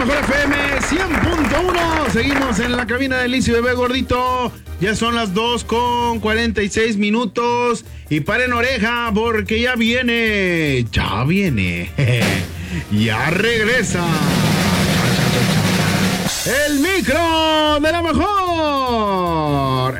mejor FM 100.1. Seguimos en la cabina de Liz y Bebé Gordito. Ya son las 2:46. Y paren oreja porque ya viene. Ya regresa. El micro de la mejor.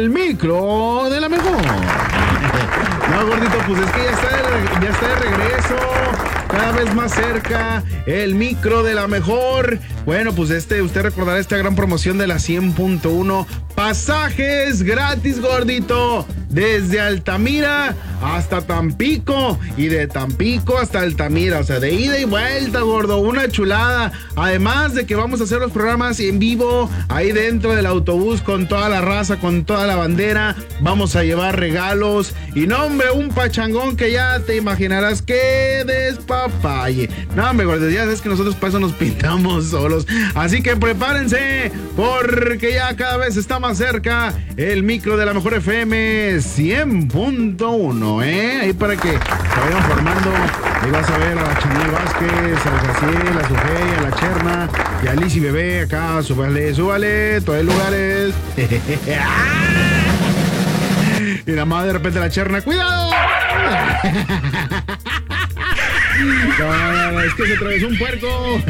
No, Gordito, pues es que ya está de regreso. Cada vez más cerca, el micro de la mejor. Bueno, pues usted recordará esta gran promoción de la 100.1. Pasajes gratis, Gordito. Desde Altamira hasta Tampico. Y de Tampico hasta Altamira. O sea, de ida y vuelta, gordo. Una chulada. Además de que vamos a hacer los programas en vivo. Ahí dentro del autobús con toda la raza, con toda la bandera. Vamos a llevar regalos. Y no, hombre, un pachangón que ya te imaginarás que despapalle. No, hombre, gordo, ya sabes que nosotros para eso nos pintamos solos. Así que prepárense, porque ya cada vez está más cerca el micro de la mejor FM 100.1, Ahí para que se vayan formando. Ahí vas a ver a la Chanel Vázquez, a la Jaciel, a Sujei, a la Cherna y a Liz y Bebé acá. Súbale, todos los lugares. Y nada más de repente la Cherna, ¡cuidado! No, es que se atravesó un puerco.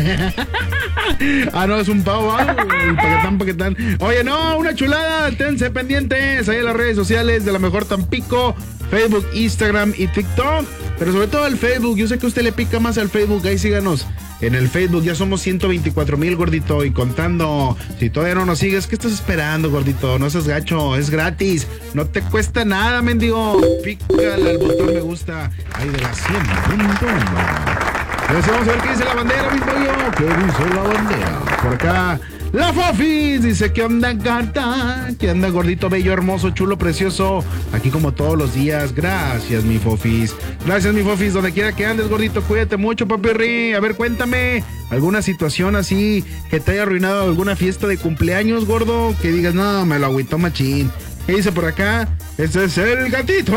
No, es un pavo, paquetán. Oye, no, una chulada. Tense pendientes ahí en las redes sociales de la mejor Tampico, Facebook, Instagram y TikTok. Pero sobre todo el Facebook. Yo sé que a usted le pica más al Facebook. Ahí síganos en el Facebook. Ya somos 124,000, Gordito, y contando. Si todavía no nos sigues, ¿qué estás esperando, Gordito? No seas gacho, es gratis. No te cuesta nada, mendigo. Pícale al botón me gusta. Ahí de la 100.1. Entonces vamos a ver qué dice la bandera, mi pollo. ¿Qué dice la bandera? Por acá, la Fofis dice: ¿qué onda, gata? ¿Qué onda, gordito, bello, hermoso, chulo, precioso? Aquí como todos los días. Gracias, mi Fofis. Donde quiera que andes, gordito, cuídate mucho, papirri. A ver, cuéntame alguna situación así que te haya arruinado alguna fiesta de cumpleaños, gordo. Que digas, no, me lo agüitó machín. ¿Qué dice por acá? Ese es el gatito.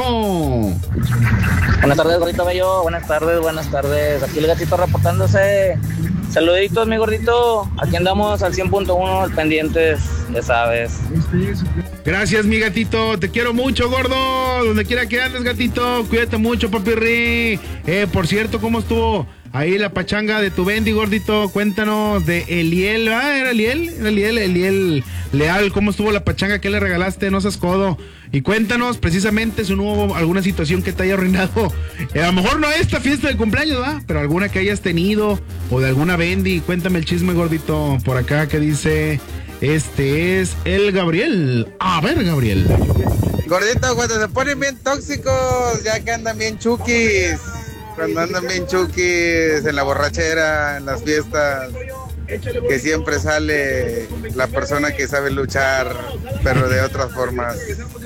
Buenas tardes, gordito bello. Buenas tardes. Aquí el gatito reportándose. Saluditos, mi gordito. Aquí andamos al 100.1, pendientes, ya sabes. Gracias, mi gatito. Te quiero mucho, gordo. Donde quiera que andes, gatito. Cuídate mucho, papirri. Por cierto, ¿cómo estuvo ahí la pachanga de tu Bendy, gordito? Cuéntanos de Eliel. ¿Era Eliel Leal. ¿Cómo estuvo la pachanga? ¿Qué le regalaste? No seas codo. Y cuéntanos precisamente si no hubo alguna situación que te haya arruinado. A lo mejor no esta fiesta de cumpleaños, ¿verdad? Pero alguna que hayas tenido o de alguna Bendy. Cuéntame el chisme, gordito. Por acá que dice, este es el Gabriel. A ver, Gabriel. Gordito, cuando se ponen bien tóxicos, ya que andan bien chukis. Cuando andan bien chukis en la borrachera, en las fiestas, que siempre sale la persona que sabe luchar, pero de otras formas.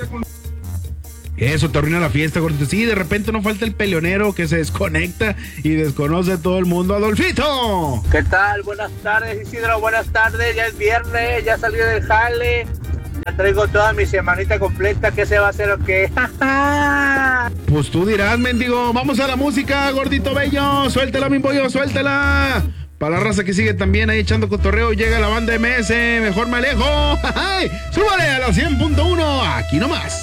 Eso te arruina la fiesta, gordito. Sí, de repente no falta el peleonero que se desconecta y desconoce a todo el mundo. ¡Adolfito! ¿Qué tal? Buenas tardes, Isidro. Buenas tardes. Ya es viernes, ya salió del jale. Ya traigo toda mi semanita completa. ¿Qué se va a hacer o qué? Pues tú dirás, mendigo. Vamos a la música, gordito bello. Suéltala, mi pollo, suéltala. Para la raza que sigue también ahí echando cotorreo, llega la banda MS. Mejor me alejo. ¡Súbale a la 100.1! Aquí nomás.